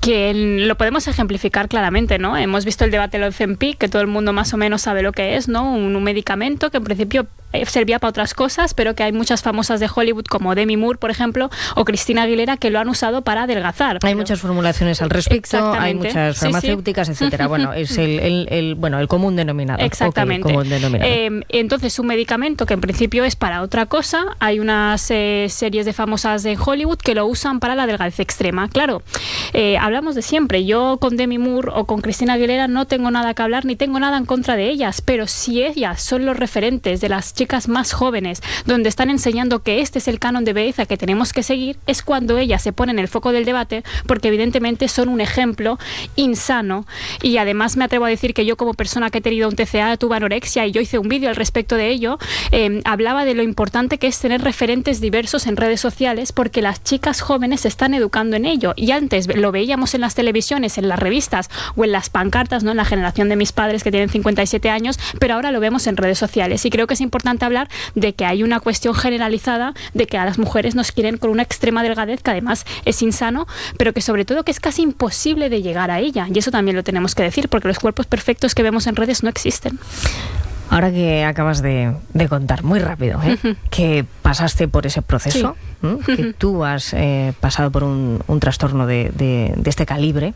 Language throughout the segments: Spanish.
Que lo podemos ejemplificar claramente, ¿no? Hemos visto el debate del Ozempic, que todo el mundo más o menos sabe lo que es, ¿no? Un medicamento que en principio servía para otras cosas, pero que hay muchas famosas de Hollywood como Demi Moore, por ejemplo, o Cristina Aguilera, que lo han usado para adelgazar. Hay muchas formulaciones al respecto, hay muchas farmacéuticas, etcétera. Bueno, es el común denominador. Exactamente. Okay, común denominador. Entonces, un medicamento que en principio es para otra cosa, hay unas series de famosas en Hollywood que lo usan para la adelgazez extrema. Claro, hablamos de siempre. Yo con Demi Moore o con Cristina Aguilera no tengo nada que hablar, ni tengo nada en contra de ellas, pero si ellas son los referentes de las chicas más jóvenes, donde están enseñando que este es el canon de belleza que tenemos que seguir, es cuando ellas se ponen en el foco del debate, porque evidentemente son un ejemplo insano. Y además me atrevo a decir que yo, como persona que he tenido un TCA, tuve anorexia, y yo hice un vídeo al respecto de ello, hablaba de lo importante que es tener referentes diversos en redes sociales, porque las chicas jóvenes se están educando en ello, y antes lo veíamos en las televisiones, en las revistas o en las pancartas, ¿no? En la generación de mis padres, que tienen 57 años, pero ahora lo vemos en redes sociales, y creo que es importante hablar de que hay una cuestión generalizada de que a las mujeres nos quieren con una extrema delgadez, que además es insano, pero que sobre todo que es casi imposible de llegar a ella, y eso también lo tenemos que decir, porque los cuerpos perfectos que vemos en redes no existen. Ahora que acabas de contar muy rápido, que pasaste por ese proceso, que tú has pasado por un trastorno de este calibre,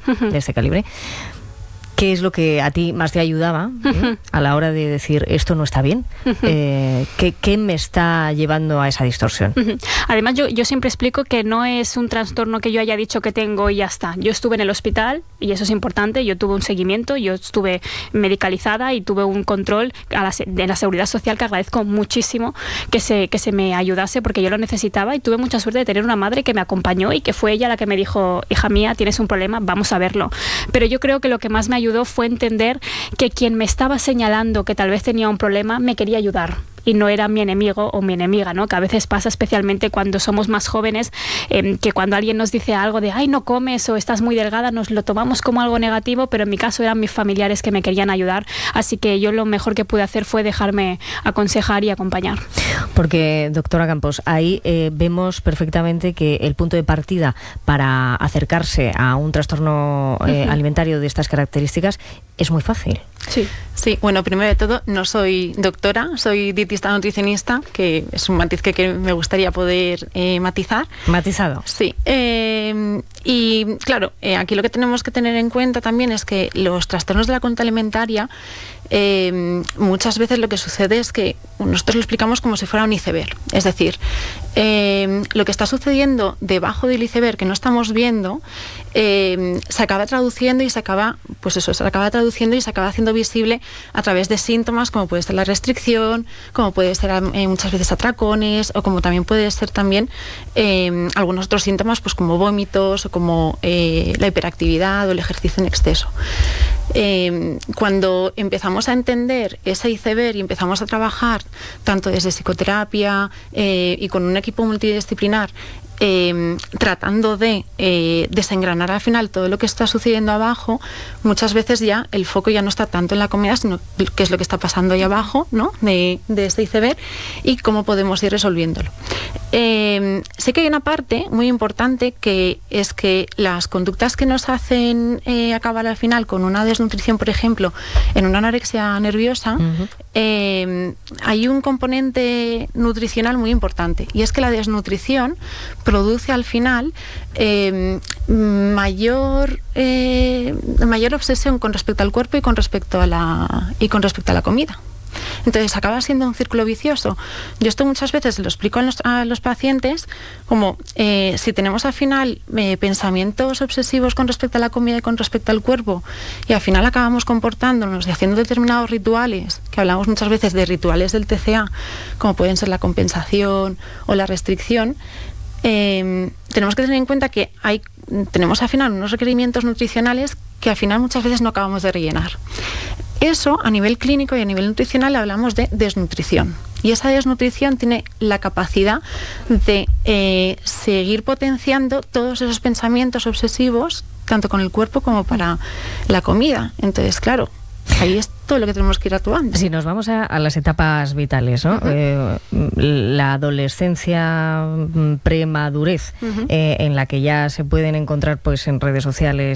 ¿qué es lo que a ti más te ayudaba a la hora de decir esto no está bien? ¿Qué me está llevando a esa distorsión? Además, yo siempre explico que no es un trastorno que yo haya dicho que tengo y ya está. Yo estuve en el hospital, y eso es importante, yo tuve un seguimiento, yo estuve medicalizada y tuve un control de la Seguridad Social, que agradezco muchísimo que se me ayudase, porque yo lo necesitaba, y tuve mucha suerte de tener una madre que me acompañó y que fue ella la que me dijo: hija mía, tienes un problema, vamos a verlo. Pero yo creo que lo que más me ayudó fue entender que quien me estaba señalando que tal vez tenía un problema me quería ayudar, y no era mi enemigo o mi enemiga, ¿no? Que a veces pasa, especialmente cuando somos más jóvenes, que cuando alguien nos dice algo de "ay, no comes" o "estás muy delgada", nos lo tomamos como algo negativo, pero en mi caso eran mis familiares que me querían ayudar, así que yo lo mejor que pude hacer fue dejarme aconsejar y acompañar. Porque, doctora Campos, ahí vemos perfectamente que el punto de partida para acercarse a un trastorno alimentario de estas características es muy fácil. Sí, bueno, primero de todo, no soy doctora, soy dietista nutricionista, que es un matiz que me gustaría poder matizar. ¿Matizado? Sí. Y claro, aquí lo que tenemos que tener en cuenta también es que los trastornos de la conducta alimentaria, muchas veces lo que sucede es que nosotros lo explicamos como si fuera un iceberg. Es decir, lo que está sucediendo debajo del iceberg, que no estamos viendo, se acaba traduciendo y se acaba haciendo visible a través de síntomas como puede ser la restricción, como puede ser muchas veces atracones, o como también puede ser también algunos otros síntomas, pues como vómitos, o como la hiperactividad o el ejercicio en exceso. Cuando empezamos a entender ese iceberg y empezamos a trabajar tanto desde psicoterapia y con un equipo multidisciplinar, tratando de desengranar al final todo lo que está sucediendo abajo, muchas veces ya el foco ya no está tanto en la comida, sino qué es lo que está pasando ahí abajo, ¿no? de este iceberg, y cómo podemos ir resolviéndolo. Sé que hay una parte muy importante, que es que las conductas que nos hacen acabar al final con una desnutrición, por ejemplo, en una anorexia nerviosa, hay un componente nutricional muy importante, y es que la desnutrición produce al final mayor obsesión con respecto al cuerpo y con respecto a la comida. Entonces acaba siendo un círculo vicioso. Yo esto muchas veces lo explico a los pacientes como si tenemos al final pensamientos obsesivos con respecto a la comida y con respecto al cuerpo, y al final acabamos comportándonos y haciendo determinados rituales, que hablamos muchas veces de rituales del TCA, como pueden ser la compensación o la restricción. Tenemos que tener en cuenta que tenemos al final unos requerimientos nutricionales que al final muchas veces no acabamos de rellenar. Eso, a nivel clínico y a nivel nutricional, hablamos de desnutrición. Y esa desnutrición tiene la capacidad de seguir potenciando todos esos pensamientos obsesivos, tanto con el cuerpo como para la comida. Entonces, claro, ahí es todo lo que tenemos que ir actuando. Si nos vamos a las etapas vitales, ¿no? La adolescencia, premadurez, en la que ya se pueden encontrar pues en redes sociales